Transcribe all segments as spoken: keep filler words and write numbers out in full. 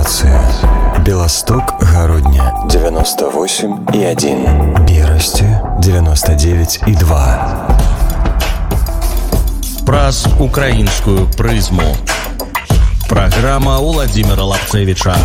Станция Белосток, Городня девяносто восемь и один, Бирости девяносто девять и два. Праз украинскую призму. Программа Владимира Лапцевича.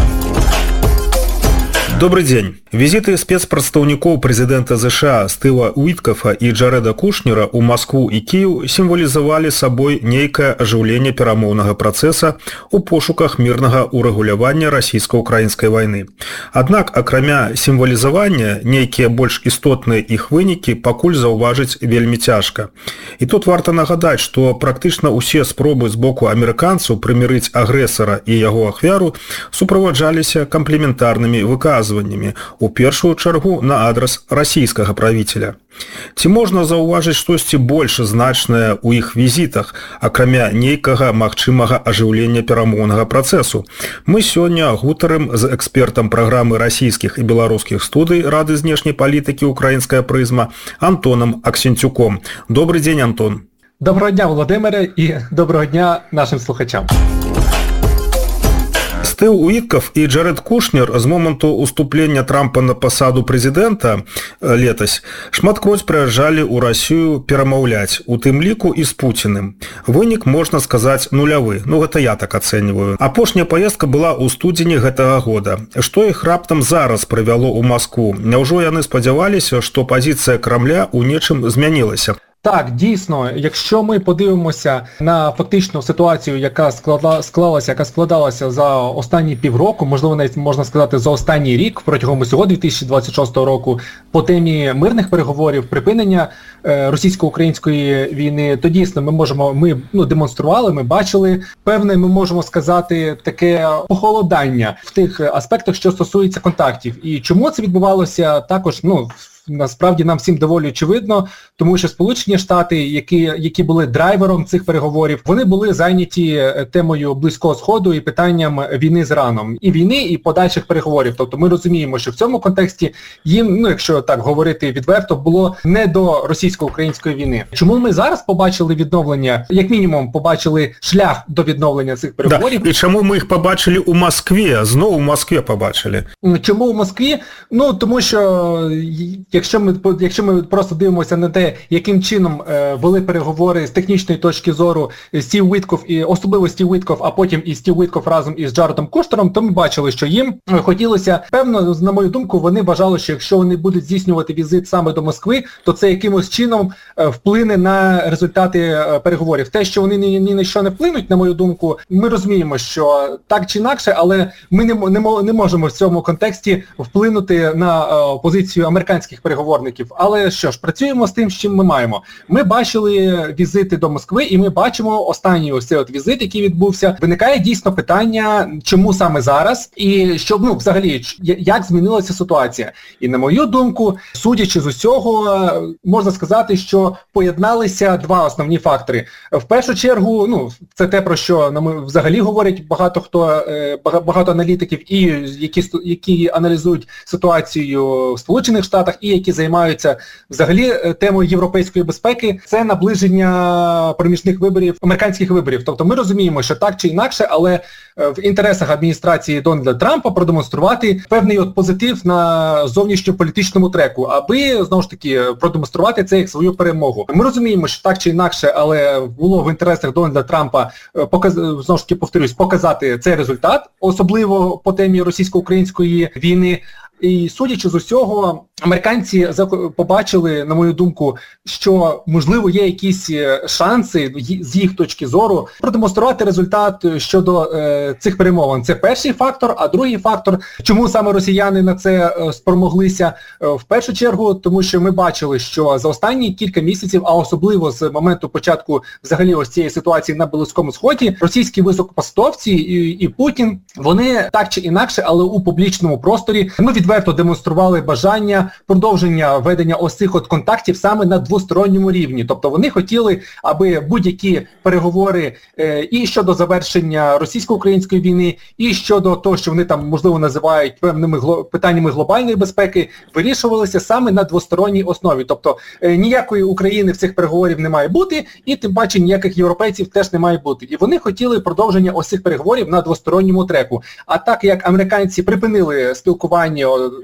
Добрый день. Визиты спецпрадстаўнікоў прэзідэнта ЗША Стыва Уіткафа і Джарэда Кушнера ў Маскву і Кіеў сімвалізавалі сабой нейкае ажыўленне перамоўнага працэса ў пошуках мірнага ўрэгулявання расійска-ўкраінскай вайны. Аднак, акрамя сімвалізавання, нейкія больш істотныя іх вынікі пакуль заўважыць вельмі цяжка. І тут варта нагадаць, што практычна ўсе спробы з боку амерыканцаў прымірыць агрэсара і яго ахвяру суправаджаліся камплементарнымі выказваннямі, у першую чаргу на адрас расійскага правіцеля. Ці можна заўважыць штосьці больш значнае ў іх візітах, акрамя нейкага магчымага ажыўлення перамоўнага працэсу? Мы сёння гутарым з экспертам праграмы расійскіх і беларускіх студый Рады знешняй палітыкі «Украінская прызма» Антоном Аксенцюком. Добрый день, Антон. Доброго дня, Володимире, і доброго дня нашим слухачам. Стыў Уіткаф і Джарэд Кушнер з моманту уступлення Трампа на пасаду прэзідэнта летась шматкроць прыязджалі ў Расію перамаўляць, у тым ліку і з Пуціным. Вынік, можна сказаць, нулявы. Ну, гэта я так ацэньваю. Апошняя паездка была ў студзені гэтага года. Што іх раптам зараз прывяло ў Маскву? Няўжо яны спадзяваліся, што пазіцыя Крамля ў нечым змянілася? Так, дійсно, якщо ми подивимося на фактичну ситуацію, яка склада, склалася, яка складалася за останні півроку, можливо, навіть можна сказати за останній рік, протягом усього дві тисячі двадцять шостого року, по темі мирних переговорів, припинення е, російсько-української війни, то дійсно ми можемо, ми ну, демонстрували, ми бачили певне, ми можемо сказати, таке похолодання в тих аспектах, що стосується контактів. І чому це відбувалося, також, ну, насправді нам всім доволі очевидно, тому що Сполучені Штати, які, які були драйвером цих переговорів, вони були зайняті темою Близького Сходу і питанням війни з Іраном. І війни, і подальших переговорів. Тобто ми розуміємо, що в цьому контексті їм, ну якщо так говорити відверто, було не до російсько-української війни. Чому ми зараз побачили відновлення, як мінімум побачили шлях до відновлення цих переговорів? Да. І чому ми їх побачили у Москві, знову в Москві побачили? Чому у Москві? Ну, тому що Якщо ми, якщо ми просто дивимося на те, яким чином е, вели переговори з технічної точки зору Стів Уіткоф, і особливо Стів Уіткоф, а потім і Стів Уіткоф разом із Джаредом Кушнером, то ми бачили, що їм хотілося, певно, на мою думку, вони вважали, що якщо вони будуть здійснювати візит саме до Москви, то це якимось чином е, вплине на результати е, переговорів. Те, що вони ні, ні на що не вплинуть, на мою думку, ми розуміємо, що так чи інакше, але ми не, не, не можемо в цьому контексті вплинути на е, позицію американських переговорників. Але що ж, працюємо з тим, з чим ми маємо. Ми бачили візити до Москви, і ми бачимо останній ось цей от візит, який відбувся. Виникає дійсно питання, чому саме зараз, і щоб, ну, взагалі, як змінилася ситуація. І на мою думку, судячи з усього, можна сказати, що поєдналися два основні фактори. В першу чергу, ну, це те, про що нам взагалі говорять багато хто, багато аналітиків, і які, які аналізують ситуацію в Сполучених Штатах, і які займаються взагалі темою європейської безпеки, це наближення проміжних виборів, американських виборів. Тобто ми розуміємо, що так чи інакше, але в інтересах адміністрації Дональда Трампа продемонструвати певний от позитив на зовнішньополітичному треку, аби, знову ж таки, продемонструвати це як свою перемогу. Ми розуміємо, що так чи інакше, але було в інтересах Дональда Трампа, показ... знову ж таки, повторюсь, показати цей результат, особливо по темі російсько-української війни. І судячи з усього, американці побачили, на мою думку, що, можливо, є якісь шанси з їх точки зору продемонструвати результат щодо е, цих перемовин. Це перший фактор, а другий фактор, чому саме росіяни на це е, спромоглися, е, в першу чергу, тому що ми бачили, що за останні кілька місяців, а особливо з моменту початку взагалі ось цієї ситуації на Близькому Сході, російські високопосадовці і, і Путін, вони так чи інакше, але у публічному просторі, ми від відверто демонстрували бажання продовження ведення ось цих от контактів саме на двосторонньому рівні. Тобто вони хотіли, аби будь-які переговори е, і щодо завершення російсько-української війни, і щодо того, що вони там, можливо, називають певними гло... питаннями глобальної безпеки, вирішувалися саме на двосторонній основі. Тобто е, ніякої України в цих переговорів не має бути, і тим паче ніяких європейців теж не має бути. І вони хотіли продовження ось цих переговорів на двосторонньому треку. А так як американці припинили спілкування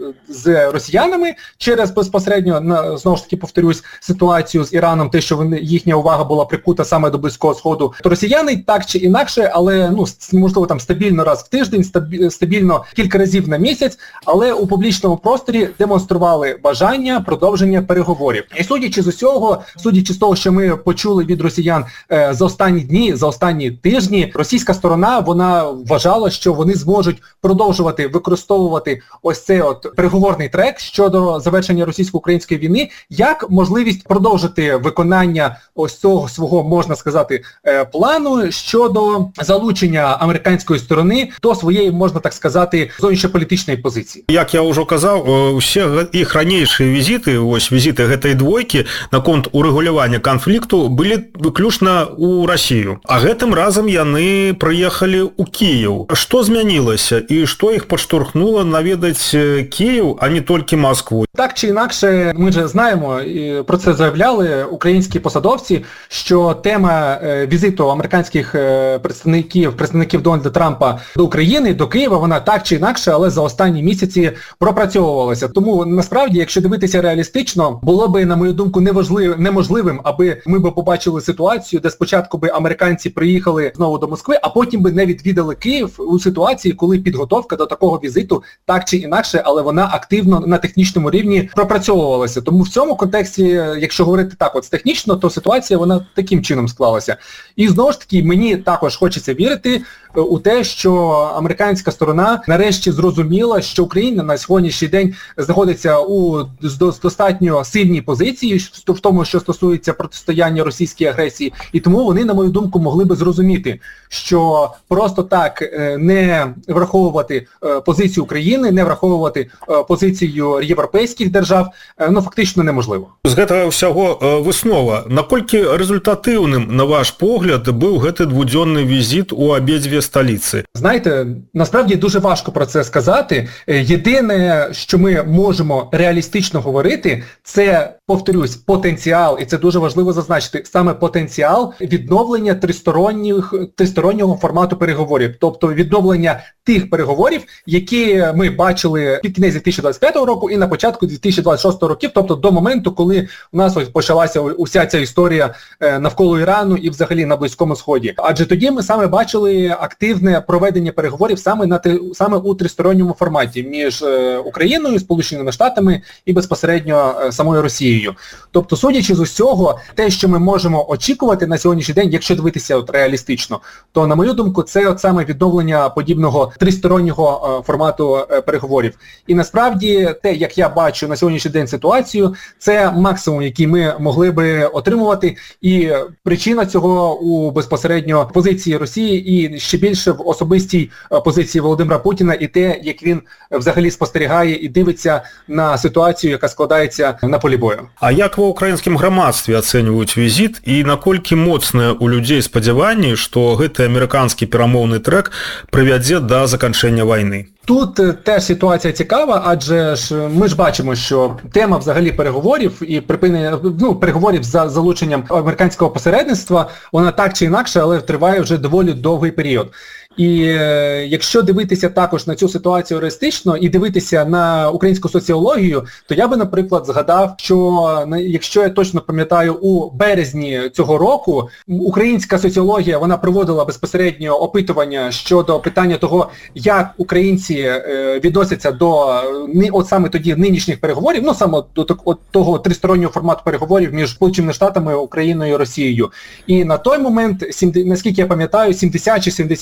з росіянами через безпосередньо, знову ж таки повторюсь, ситуацію з Іраном, те, що вони, їхня увага була прикута саме до Близького Сходу, то росіяни так чи інакше, але ну можливо там стабільно раз в тиждень, стабільно кілька разів на місяць, але у публічному просторі демонстрували бажання продовження переговорів. І судячи з усього, судячи з того, що ми почули від росіян е, за останні дні, за останні тижні, російська сторона, вона вважала, що вони зможуть продовжувати використовувати ось цей от переговорний трек щодо завершення російсько-української війни як можливість продовжити виконання ось цього свого, можна сказати, е, плану щодо залучення американської сторони до своєї, можна так сказати, зовнішньополітичної позиції. Як я ўжо казаў, усе іх ранейшыя візіты, ось візіты гэтай двойкі наконт урэгулявання канфлікту былі выключна ў Расію. А гэтым разам яны прыехалі ў Кіеў. Што змянілася і што іх падштурхнула наведаць Київ, а не тільки Москву? Так чи інакше, ми вже знаємо, і про це заявляли українські посадовці, що тема візиту американських представників, представників Дональда Трампа до України, до Києва, вона так чи інакше, але за останні місяці пропрацьовувалася. Тому насправді, якщо дивитися реалістично, було би, на мою думку, неважливим, неможливим, аби ми би побачили ситуацію, де спочатку би американці приїхали знову до Москви, а потім би не відвідали Київ у ситуації, коли підготовка до такого візиту так чи інакше, але вона активно на технічному рівні пропрацьовувалася. Тому в цьому контексті, якщо говорити так от технічно, то ситуація вона таким чином склалася. І знову ж таки, мені також хочеться вірити у те, що американська сторона нарешті зрозуміла, що Україна на сьогоднішній день знаходиться у достатньо сильній позиції в тому, що стосується протистояння російській агресії, і тому вони, на мою думку, могли би зрозуміти, що просто так не враховувати позицію України, не враховувати позицію європейських держав, ну, фактично неможливо. З гэтага ўсяго выснова, наколькі результатыўным, на ваш погляд, быў гэты двудзённы візит у абедзве столиці? Знаєте, насправді дуже важко про це сказати. Єдине, що ми можемо реалістично говорити, це, повторюсь, потенціал, і це дуже важливо зазначити, саме потенціал відновлення тристоронніх, тристороннього формату переговорів. Тобто відновлення тих переговорів, які ми бачили під кінець дві тисячі двадцять п'ятого року і на початку дві тисячі двадцять шостого років, тобто до моменту, коли у нас ось почалася уся ця історія навколо Ірану і взагалі на Близькому Сході. Адже тоді ми саме бачили активне проведення переговорів саме, на, саме у тристоронньому форматі між Україною, Сполученими Штатами і безпосередньо самою Росією. Тобто, судячи з усього, те, що ми можемо очікувати на сьогоднішній день, якщо дивитися от реалістично, то, на мою думку, це от саме відновлення подібного тристороннього формату переговорів. І насправді, те, як я бачу на сьогоднішній день ситуацію, це максимум, який ми могли би отримувати, і причина цього у безпосередньо позиції Росії і ще більше в особистій позиції Володимира Путіна і те, як він взагалі спостерігає і дивиться на ситуацію, яка складається на полі бою. А як ва ўкраінскім грамадстве ацэньваюць візіт і наколькі моцныя у людзей спадзяванні, што гэты амерыканскі перамоўны трэк прывядзе да заканчэння вайны? Тут теж ситуація цікава, адже ж ми ж бачимо, що тема взагалі переговорів і припинення, ну, переговорів за залученням американського посередництва, вона так чи інакше, але триває вже доволі довгий період. І е, якщо дивитися також на цю ситуацію реалістично і дивитися на українську соціологію, то я би, наприклад, згадав, що, якщо я точно пам'ятаю, у березні цього року українська соціологія, вона проводила безпосередньо опитування щодо питання того, як українці е, відносяться до, от саме тоді, нинішніх переговорів, ну саме до от, того тристороннього формату переговорів між Сполученими Штатами, Україною і Росією. І на той момент, наскільки я пам'ятаю, сімдесят чи сімдесят один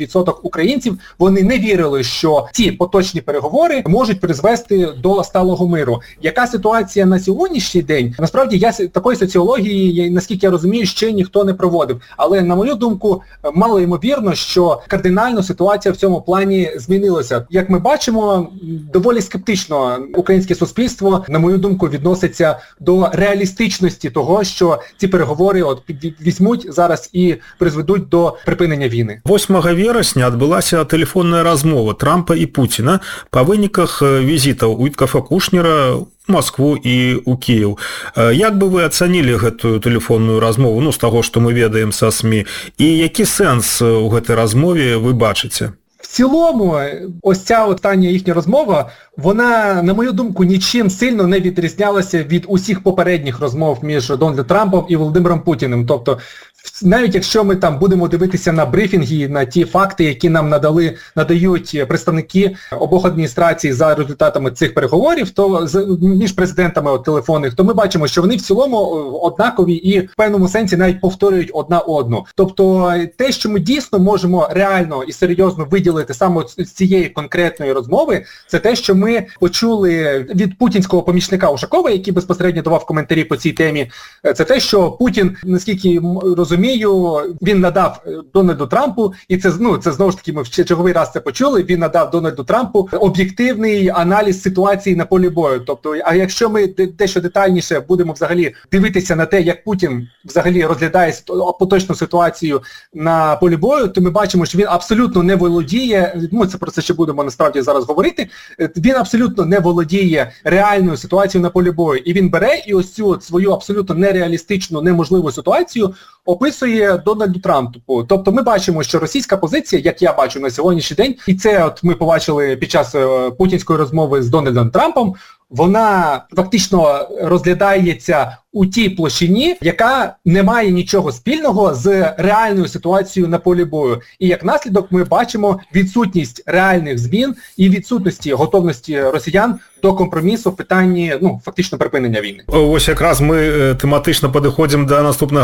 відсоток українців, вони не вірили, що ці поточні переговори можуть призвести до сталого миру. Яка ситуація на сьогоднішній день? Насправді, я такої соціології, наскільки я розумію, ще ніхто не проводив. Але, на мою думку, мало ймовірно, що кардинально ситуація в цьому плані змінилася. Як ми бачимо, доволі скептично українське суспільство, на мою думку, відноситься до реалістичності того, що ці переговори от візьмуть зараз і призведуть до припинення війни. восьмага верасня адбылася тэлефонная размова Трампа і Путіна па выніках візітаў Уіткафа Кушнера у Москву і у Киев. Як бы вы ацанілі гэтую тэлефонную размову, ну, з таго, што мы ведаем са СМІ, і які сэнс у гэтай размове вы бачыце? В цілому, ось ця остання їхня розмова, вона, на мою думку, нічим сильно не відрізнялася від усіх попередніх розмов між Дональдом Трампом і Володимиром Путіним. Тобто, навіть якщо ми там будемо дивитися на брифінги, на ті факти, які нам надали, надають представники обох адміністрацій за результатами цих переговорів, то між президентами от, телефонних, то ми бачимо, що вони в цілому однакові і в певному сенсі навіть повторюють одна одну. Тобто те, що ми дійсно можемо реально і серйозно виділити саме з цієї конкретної розмови, це те, що ми почули від путінського помічника Ушакова, який безпосередньо давав коментарі по цій темі, це те, що Путін, наскільки розумію, він надав Дональду Трампу, і це, ну, це знову ж таки ми в черговий раз це почули, він надав Дональду Трампу об'єктивний аналіз ситуації на полі бою. Тобто, а якщо ми дещо детальніше будемо взагалі дивитися на те, як Путін взагалі розглядає поточну ситуацію на полі бою, то ми бачимо, що він абсолютно не володіє, ну це про це ще будемо насправді зараз говорити, він абсолютно не володіє реальною ситуацією на полі бою. І він бере і ось цю свою абсолютно нереалістичну, неможливу ситуацію описує Дональду Трампу. Тобто ми бачимо, що російська позиція, як я бачу на сьогоднішній день, і це от ми побачили під час путінської розмови з Дональдом Трампом, вона фактично розглядається у тій площині, яка не має нічого спільного з реальною ситуацією на полі бою. І як наслідок ми бачимо відсутність реальних змін і відсутності готовності росіян до компромісу в питанні, ну, фактично припинення війни. Ось якраз ми тематично підходимо до наступного